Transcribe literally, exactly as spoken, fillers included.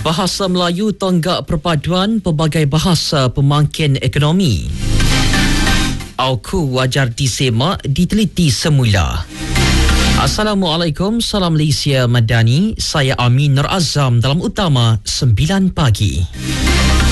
Bahasa Melayu tonggak perpaduan pelbagai bahasa pemangkin ekonomi. Auku wajar disemak, diteliti semula. Assalamualaikum, salam Malaysia Madani. Saya Amin Nur Azam dalam Utama sembilan pagi.